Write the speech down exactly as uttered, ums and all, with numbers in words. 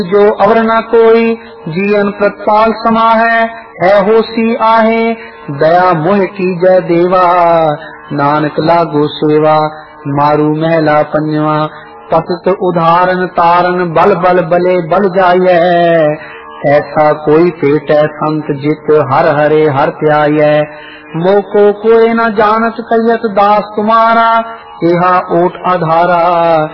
जो अवर न कोई जीवन प्रताल समा है, है होसी आहे दया मोह की जय देवा, नानक लागो सेवा मारू महला पंजवा, पतित उदाहरण तारन बल बल बले बल जाइए, ऐसा कोई पेट है संत जित हर हरे हर त्याय, मोको कोई न जानत कहियत दास तुम्हारा, यहा ओट आधारा